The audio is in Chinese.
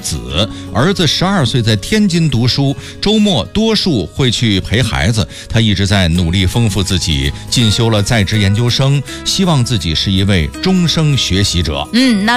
子，儿子12岁在天津读书，周末多数会去陪孩子。他一直在努力丰富自己，进修了在职研究生，希望自己是一位终生学习者。 那